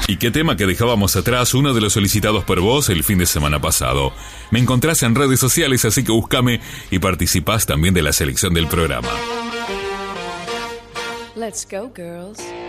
¿Y qué tema que dejábamos atrás? Uno de los solicitados por vos el fin de semana pasado. Me encontrás en redes sociales, así que búscame y participás también de la selección del programa. Let's go, girls.